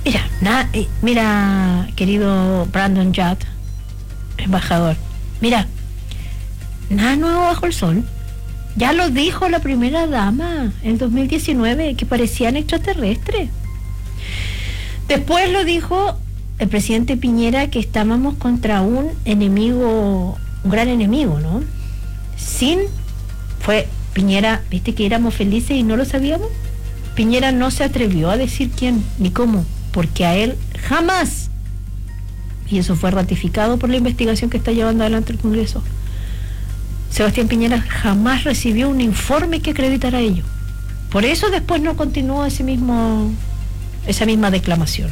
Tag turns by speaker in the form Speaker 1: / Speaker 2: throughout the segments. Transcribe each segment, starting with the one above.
Speaker 1: Mira, querido Brandon Judd, embajador, mira, nada nuevo bajo el sol. Ya lo dijo la primera dama en 2019, que parecían extraterrestres. Después lo dijo el presidente Piñera, que estábamos contra un enemigo, un gran enemigo, ¿no? Fue Piñera, viste que éramos felices y no lo sabíamos. Piñera no se atrevió a decir quién ni cómo, porque a él jamás, y eso fue ratificado por la investigación que está llevando adelante el Congreso, Sebastián Piñera jamás recibió un informe que acreditara ello. Por eso después no continuó esa misma declamación.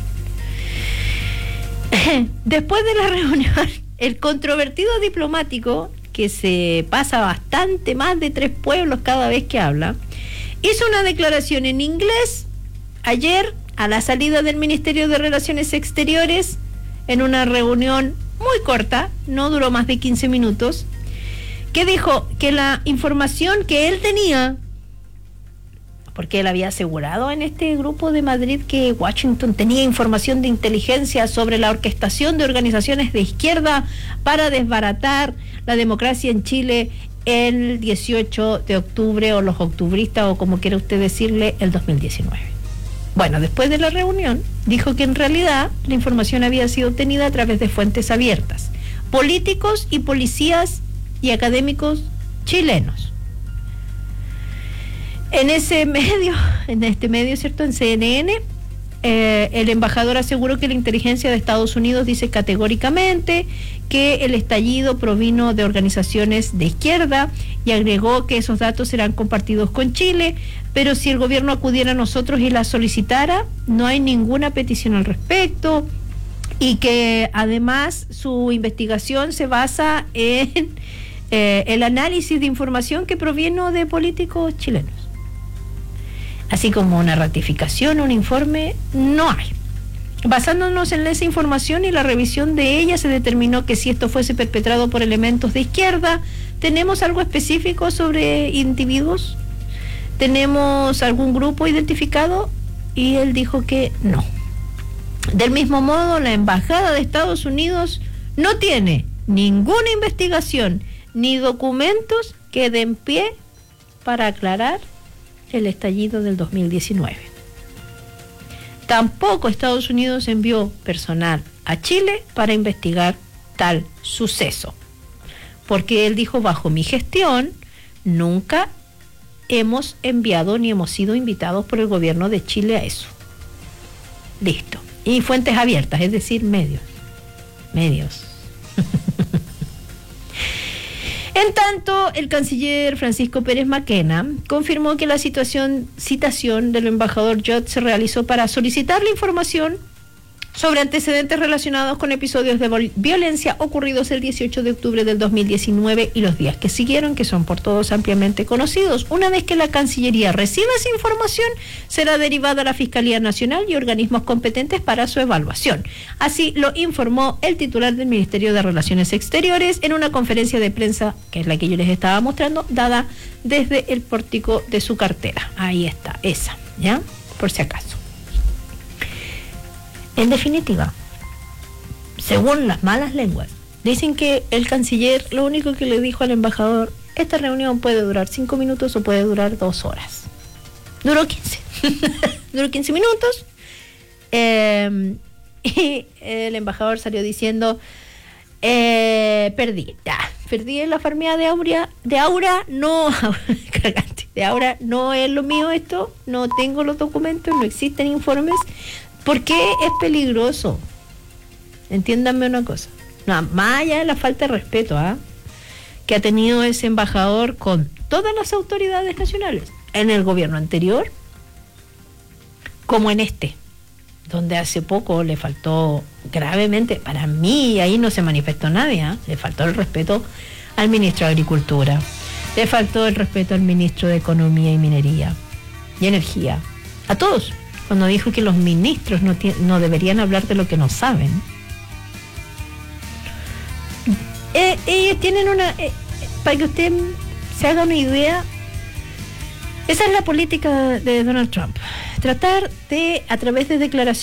Speaker 1: Después de la reunión, el controvertido diplomático, que se pasa bastante más de 3 pueblos cada vez que habla, hizo una declaración en inglés ayer a la salida del Ministerio de Relaciones Exteriores en una reunión muy corta, no duró más de 15 minutos, que dijo que la información que él tenía, porque él había asegurado en este grupo de Madrid que Washington tenía información de inteligencia sobre la orquestación de organizaciones de izquierda para desbaratar la democracia en Chile el 18 de octubre, o los octubristas, o como quiera usted decirle, el 2019. Bueno, después de la reunión, dijo que en realidad la información había sido obtenida a través de fuentes abiertas, políticos y policías y académicos chilenos. En este medio, ¿cierto?, en CNN, el embajador aseguró que la inteligencia de Estados Unidos dice categóricamente que el estallido provino de organizaciones de izquierda, y agregó que esos datos serán compartidos con Chile, pero si el gobierno acudiera a nosotros y la solicitara, no hay ninguna petición al respecto, y que además su investigación se basa en el análisis de información que proviene de políticos chilenos. Así como una ratificación, un informe, no hay. Basándonos en esa información y la revisión de ella, se determinó que si esto fuese perpetrado por elementos de izquierda, ¿tenemos algo específico sobre individuos? ¿Tenemos algún grupo identificado? Y él dijo que no. Del mismo modo, la Embajada de Estados Unidos no tiene ninguna investigación ni documentos que den pie para aclarar el estallido del 2019. Tampoco Estados Unidos envió personal a Chile para investigar tal suceso, porque él dijo: bajo mi gestión nunca hemos enviado ni hemos sido invitados por el gobierno de Chile a eso. Listo. Y fuentes abiertas, es decir, medios. En tanto, el canciller Francisco Pérez Maquena confirmó que la citación del embajador Judd se realizó para solicitar la información sobre antecedentes relacionados con episodios de violencia ocurridos el 18 de octubre del 2019 y los días que siguieron, que son por todos ampliamente conocidos. Una vez que la Cancillería reciba esa información, será derivada a la Fiscalía Nacional y organismos competentes para su evaluación. Así lo informó el titular del Ministerio de Relaciones Exteriores en una conferencia de prensa, que es la que yo les estaba mostrando, dada desde el pórtico de su cartera. Ahí está, esa, ¿ya? Por si acaso. En definitiva, según las malas lenguas, dicen que el canciller lo único que le dijo al embajador: esta reunión puede durar 5 minutos o puede durar 2 horas. Duró 15. Duró 15 minutos. Y el embajador salió diciendo: perdí en la farmea de Aura, no, cagante, de Aura no es lo mío esto, no tengo los documentos, no existen informes. ¿Por qué es peligroso? Entiéndanme una cosa. No, más allá de la falta de respeto que ha tenido ese embajador con todas las autoridades nacionales, en el gobierno anterior, como en este, donde hace poco le faltó gravemente, para mí, ahí no se manifestó nadie, le faltó el respeto al ministro de Agricultura, le faltó el respeto al ministro de Economía y Minería y Energía, a todos, cuando dijo que los ministros no deberían hablar de lo que no saben. Ellos tienen para que usted se haga una idea, esa es la política de Donald Trump, tratar de, a través de declaraciones